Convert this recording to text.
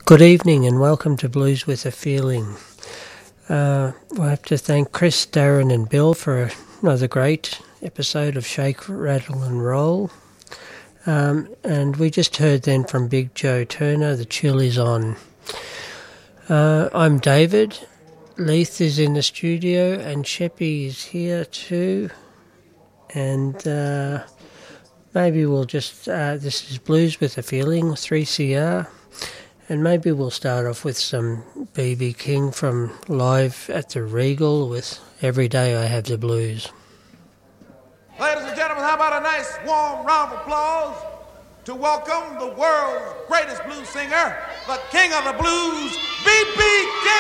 Good evening and welcome to Blues with a Feeling. I have to thank Chris, Darren and Bill for another great episode of Shake, Rattle and Roll. And we just heard then from Big Joe Turner, The Chill Is On. I'm David. Leith is in the studio and Sheppy is here too. And maybe we'll just, this is Blues with a Feeling, 3CR. And maybe we'll start off with some B.B. King from live at the Regal with Every Day I Have the Blues. Ladies and gentlemen, how about a nice warm round of applause to welcome the world's greatest blues singer, the king of the blues, B.B. King!